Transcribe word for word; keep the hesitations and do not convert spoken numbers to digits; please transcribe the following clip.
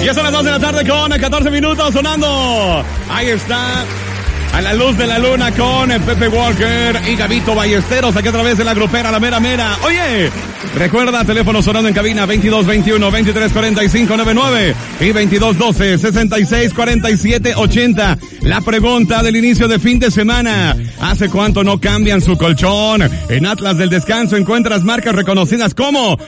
Ya son las dos de la tarde con catorce minutos sonando. Ahí está. A la luz de la luna con Pepe Walker y Gabito Ballesteros aquí a través de la grupera La Mera Mera. Oye, recuerda, teléfono sonando en cabina veintidós veintiuno, veintitrés cuarenta y cinco noventa y nueve y veintidós doce, sesenta y seis cuarenta y siete ochenta. La pregunta del inicio de fin de semana. ¿Hace cuánto no cambian su colchón? En Atlas del Descanso encuentras marcas reconocidas como